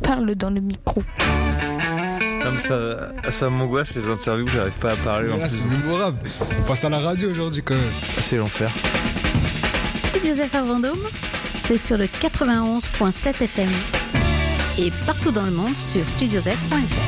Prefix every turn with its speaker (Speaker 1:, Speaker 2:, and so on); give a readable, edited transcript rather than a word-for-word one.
Speaker 1: Parle dans le micro.
Speaker 2: Non mais ça m'angoisse les interviews, j'arrive pas à parler en plus.
Speaker 3: C'est mémorable. On passe à la radio aujourd'hui quand même.
Speaker 2: C'est l'enfer.
Speaker 4: Studio ZFR Vendôme, c'est sur le 91.7 FM et partout dans le monde sur studiozf.fr.